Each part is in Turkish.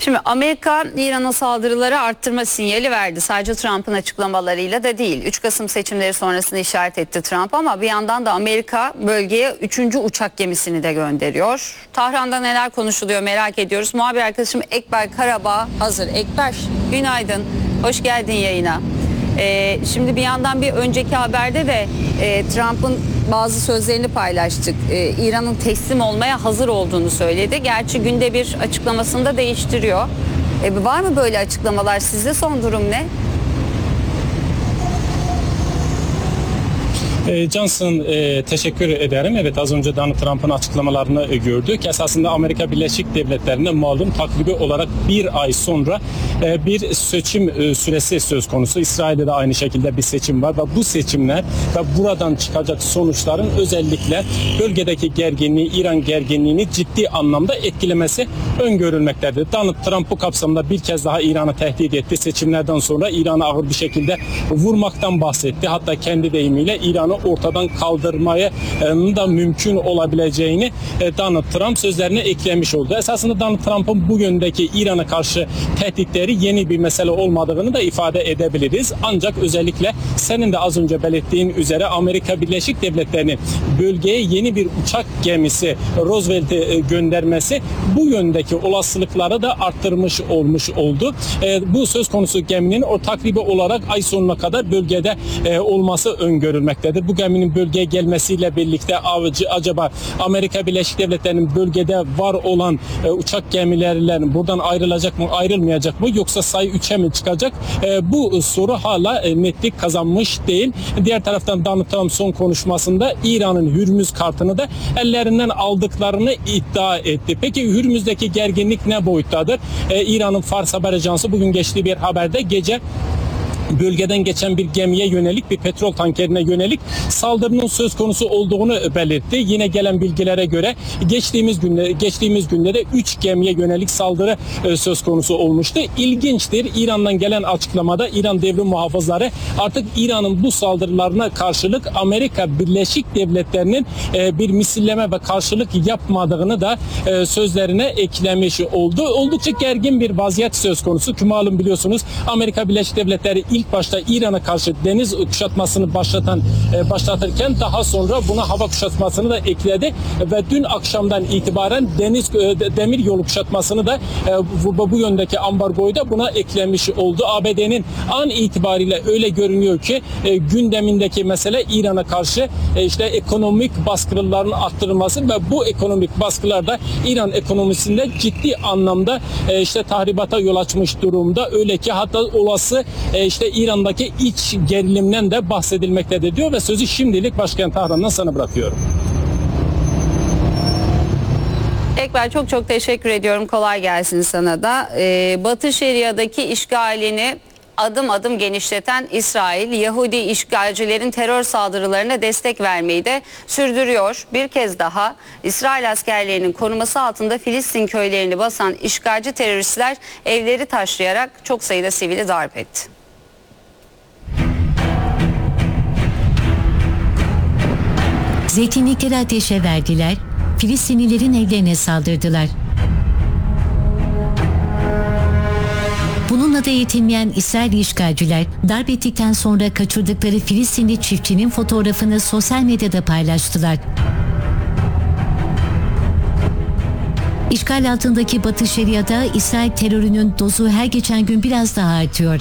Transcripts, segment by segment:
Şimdi Amerika İran'a saldırıları arttırma sinyali verdi. Sadece Trump'ın açıklamalarıyla da değil. 3 Kasım seçimleri sonrasını işaret etti Trump ama bir yandan da Amerika bölgeye 3. uçak gemisini de gönderiyor. Tahran'da neler konuşuluyor merak ediyoruz. Muhabir arkadaşım Ekber Karabağ hazır. Ekber, günaydın. Hoş geldin yayına. Şimdi bir yandan bir önceki haberde de Trump'ın bazı sözlerini paylaştık. İran'ın teslim olmaya hazır olduğunu söyledi. Gerçi günde bir açıklamasını da değiştiriyor. Var mı böyle açıklamalar? Sizde son durum ne? Johnson, teşekkür ederim. Evet, az önce Donald Trump'ın açıklamalarını gördük. Esasında Amerika Birleşik Devletleri'nde malum takribi olarak bir ay sonra bir seçim süresi söz konusu. İsrail'de de aynı şekilde bir seçim var ve bu seçimler ve buradan çıkacak sonuçların özellikle bölgedeki gerginliği, İran gerginliğini ciddi anlamda etkilemesi öngörülmektedir. Donald Trump bu kapsamda bir kez daha İran'ı tehdit etti. Seçimlerden sonra İran'ı ağır bir şekilde vurmaktan bahsetti. Hatta kendi deyimiyle İran'ı ortadan kaldırmaya da mümkün olabileceğini Donald Trump sözlerine eklemiş oldu. Esasında Donald Trump'ın bu yöndeki İran'a karşı tehditleri yeni bir mesele olmadığını da ifade edebiliriz. Ancak özellikle senin de az önce belirttiğin üzere Amerika Birleşik Devletleri'nin bölgeye yeni bir uçak gemisi Roosevelt'i göndermesi bu yöndeki olasılıkları da arttırmış oldu. Bu söz konusu geminin o takribi olarak ay sonuna kadar bölgede olması öngörülmektedir. Bu geminin bölgeye gelmesiyle birlikte acaba Amerika Birleşik Devletleri'nin bölgede var olan uçak gemilerinden buradan ayrılacak mı, ayrılmayacak mı, yoksa sayı 3'e mi çıkacak? Bu soru hala netlik kazanmış değil. Diğer taraftan Donald Trump son konuşmasında İran'ın Hürmüz kartını da ellerinden aldıklarını iddia etti. Peki Hürmüz'deki gerginlik ne boyuttadır? İran'ın Fars Haber Ajansı bugün geçtiği bir haberde gece bölgeden geçen bir gemiye yönelik, bir petrol tankerine yönelik saldırının söz konusu olduğunu belirtti. Yine gelen bilgilere göre geçtiğimiz günlerde 3 gemiye yönelik saldırı söz konusu olmuştu. İlginçtir. İran'dan gelen açıklamada İran Devrim Muhafızları artık İran'ın bu saldırılarına karşılık Amerika Birleşik Devletleri'nin bir misilleme ve karşılık yapmadığını da sözlerine eklemiş oldu. Oldukça gergin bir vaziyet söz konusu. Ki malum biliyorsunuz Amerika Birleşik Devletleri ilk başta İran'a karşı deniz kuşatmasını başlatırken daha sonra buna hava kuşatmasını da ekledi ve dün akşamdan itibaren demir yolu kuşatmasını da bu yöndeki ambargoyu da buna eklemiş oldu. ABD'nin an itibariyle öyle görünüyor ki gündemindeki mesele İran'a karşı işte ekonomik baskıların arttırılması ve bu ekonomik baskılarda İran ekonomisinde ciddi anlamda işte tahribata yol açmış durumda. Öyle ki hatta olası işte İran'daki iç gerilimden de bahsedilmektedir diyor ve sözü şimdilik başkent Tahran'dan sana bırakıyorum. Ekber, çok teşekkür ediyorum. Kolay gelsin sana da. Batı Şeria'daki işgalini adım adım genişleten İsrail, Yahudi işgalcilerin terör saldırılarına destek vermeyi de sürdürüyor. Bir kez daha İsrail askerlerinin koruması altında Filistin köylerini basan işgalci teröristler evleri taşlayarak çok sayıda sivili darp etti. Zeytinlikleri ateşe verdiler, Filistinlilerin evlerine saldırdılar. Bununla da yetinmeyen İsrail işgalciler darp ettikten sonra kaçırdıkları Filistinli çiftçinin fotoğrafını sosyal medyada paylaştılar. İşgal altındaki Batı Şeria'da İsrail terörünün dozu her geçen gün biraz daha artıyor.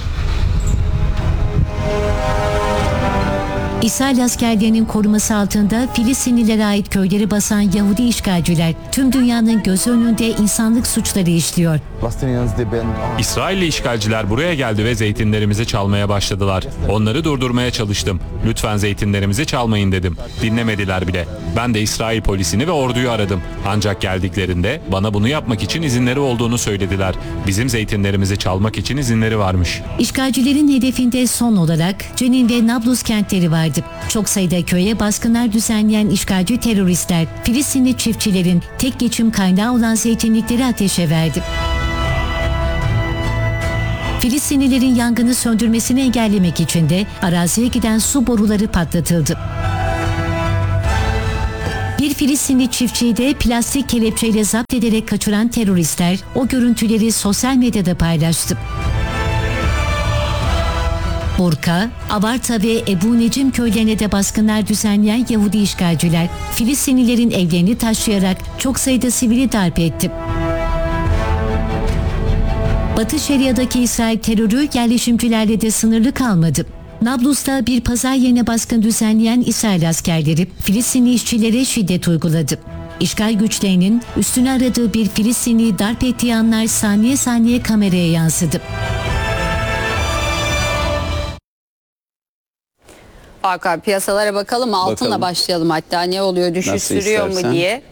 İsrail askerlerinin koruması altında Filistinlilere ait köyleri basan Yahudi işgalciler tüm dünyanın gözü önünde insanlık suçları işliyor. İsrailli işgalciler buraya geldi ve zeytinlerimizi çalmaya başladılar. Onları durdurmaya çalıştım. Lütfen zeytinlerimizi çalmayın dedim. Dinlemediler bile. Ben de İsrail polisini ve orduyu aradım. Ancak geldiklerinde bana bunu yapmak için izinleri olduğunu söylediler. Bizim zeytinlerimizi çalmak için izinleri varmış. İşgalcilerin hedefinde son olarak Cenin ve Nablus kentleri vardı. Çok sayıda köye baskınlar düzenleyen işgalci teröristler Filistinli çiftçilerin tek geçim kaynağı olan zeytinlikleri ateşe verdi. Filistinlilerin yangını söndürmesini engellemek için de araziye giden su boruları patlatıldı. Bir Filistinli çiftçiyi de plastik kelepçeyle zapt ederek kaçıran teröristler o görüntüleri sosyal medyada paylaştı. Burka, Avarta ve Ebu Necim köylerine de baskınlar düzenleyen Yahudi işgalciler, Filistinlilerin evlerini taşlayarak çok sayıda sivili darp etti. Batı Şeria'daki İsrail terörü yerleşimcilerle de sınırlı kalmadı. Nablus'ta bir pazar yerine baskın düzenleyen İsrail askerleri Filistinli işçilere şiddet uyguladı. İşgal güçlerinin üstüne aradığı bir Filistinliyi darp ettiği anlar saniye saniye kameraya yansıdı. Hakan, piyasalara bakalım, altınla başlayalım hatta, ne oluyor, düşüş Nasıl sürüyor istersen. mu diye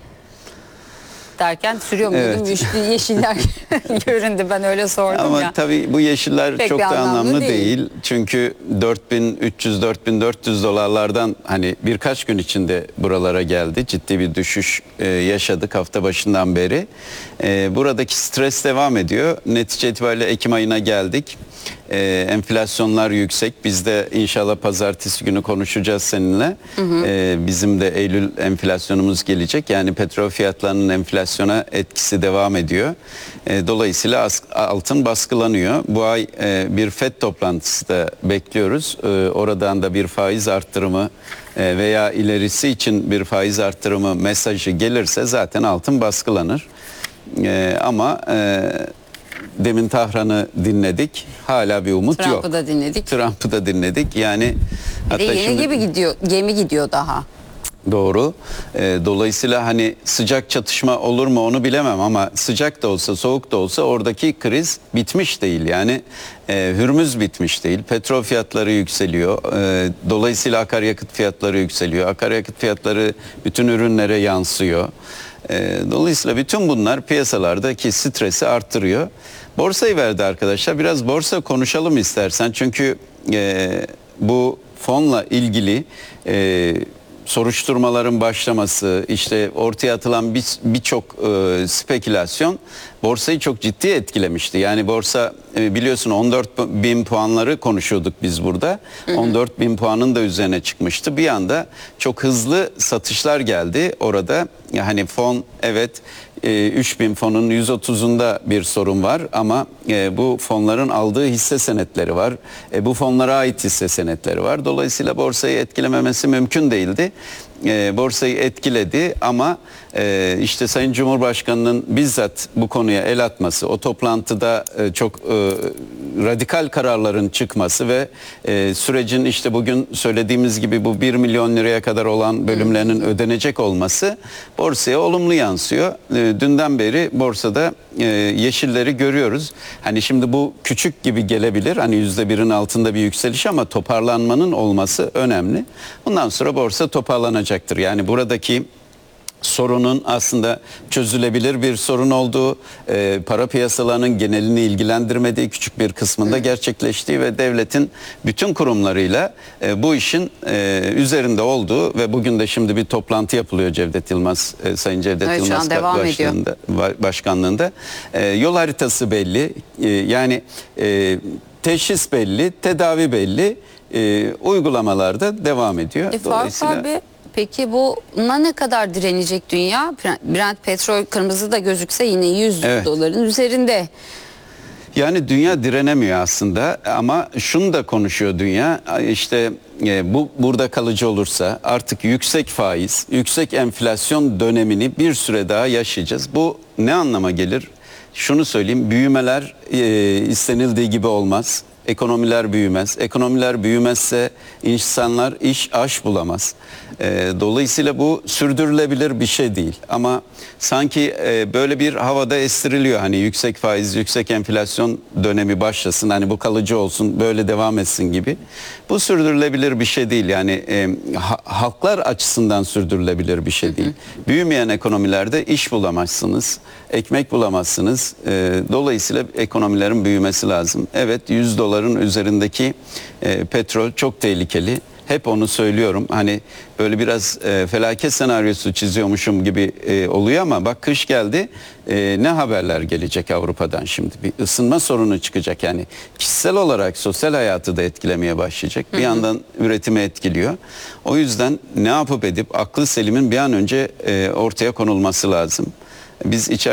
derken sürüyor mu Evet. dedim, yeşiller göründü, ben öyle sordum Ama ya. tabii bu yeşiller Pek çok bir da anlamlı anlamlı değil. değil. Çünkü 4.300-4.400 dolarlardan hani birkaç gün içinde buralara geldi. Ciddi bir düşüş yaşadık hafta başından beri. Buradaki stres devam ediyor. Netice itibariyle Ekim ayına geldik. Enflasyonlar yüksek. Biz de inşallah pazartesi günü konuşacağız seninle. Bizim de Eylül enflasyonumuz gelecek. Yani petrol fiyatlarının enflasyona etkisi devam ediyor. Dolayısıyla altın baskılanıyor. Bu ay bir FED toplantısı da bekliyoruz. Oradan da bir faiz arttırımı veya ilerisi için bir faiz arttırımı mesajı gelirse zaten altın baskılanır. Ama demin Tahran'ı dinledik. Hala bir umut yok. Trump'ı da dinledik. Trump'ı da dinledik. Yani Bir de yeni gibi gidiyor, gemi gidiyor daha. Doğru. Dolayısıyla hani sıcak çatışma olur mu onu bilemem ama sıcak da olsa soğuk da olsa oradaki kriz bitmiş değil. Yani Hürmüz bitmiş değil. Petrol fiyatları yükseliyor. Dolayısıyla akaryakıt fiyatları yükseliyor. Akaryakıt fiyatları bütün ürünlere yansıyor. Dolayısıyla bütün bunlar piyasalardaki stresi arttırıyor. Borsayı verdi arkadaşlar. Biraz borsa konuşalım istersen. Çünkü bu fonla ilgili soruşturmaların başlaması, işte ortaya atılan birçok spekülasyon borsayı çok ciddi etkilemişti. Yani borsa biliyorsun 14.000 puanları konuşuyorduk biz burada. 14.000 puanın da üzerine çıkmıştı. Bir anda çok hızlı satışlar geldi orada. Yani fon evet 3.000 fonun 130'unda bir sorun var ama bu fonların aldığı hisse senetleri var. Bu fonlara ait hisse senetleri var. Dolayısıyla borsayı etkilememesi mümkün değildi. Borsayı etkiledi ama işte Sayın Cumhurbaşkanı'nın bizzat bu konuya el atması, o toplantıda çok radikal kararların çıkması ve sürecin işte bugün söylediğimiz gibi bu 1 milyon liraya kadar olan bölümlerinin ödenecek olması borsaya olumlu yansıyor. Dünden beri borsada yeşilleri görüyoruz. Hani şimdi bu küçük gibi gelebilir. Hani %1'in altında bir yükseliş ama toparlanmanın olması önemli. Bundan sonra borsa toparlanacaktır. Yani buradaki sorunun aslında çözülebilir bir sorun olduğu, para piyasalarının genelini ilgilendirmediği, küçük bir kısmında gerçekleştiği ve devletin bütün kurumlarıyla bu işin üzerinde olduğu ve bugün de şimdi bir toplantı yapılıyor Cevdet Yılmaz, Sayın Cevdet Evet, Yılmaz başkanlığında. Yol haritası belli, yani teşhis belli, tedavi belli, uygulamalarda devam ediyor. Faruk abi, peki buna ne kadar direnecek dünya? Brent petrol kırmızı da gözükse yine 100 doların üzerinde. Yani dünya direnemiyor aslında ama şunu da konuşuyor dünya, işte bu burada kalıcı olursa artık yüksek faiz, yüksek enflasyon dönemini bir süre daha yaşayacağız. Bu ne anlama gelir? Şunu söyleyeyim, büyümeler istenildiği gibi olmaz. Ekonomiler büyümez. Ekonomiler büyümezse insanlar iş aş bulamaz. Dolayısıyla bu sürdürülebilir bir şey değil. Ama sanki böyle bir havada estiriliyor. Hani yüksek faiz, yüksek enflasyon dönemi başlasın. Hani bu kalıcı olsun, böyle devam etsin gibi. Bu sürdürülebilir bir şey değil. Yani halklar açısından sürdürülebilir bir şey değil. Büyümeyen ekonomilerde iş bulamazsınız, ekmek bulamazsınız. Dolayısıyla ekonomilerin büyümesi lazım. Evet, 100 doların üzerindeki petrol çok tehlikeli. hep onu söylüyorum. Hani böyle biraz felaket senaryosu çiziyormuşum gibi oluyor ama bak kış geldi. Ne haberler gelecek Avrupa'dan şimdi? Bir ısınma sorunu çıkacak. Yani kişisel olarak sosyal hayatı da etkilemeye başlayacak. Bir yandan üretimi etkiliyor. O yüzden ne yapıp edip aklı selimin bir an önce ortaya konulması lazım. Biz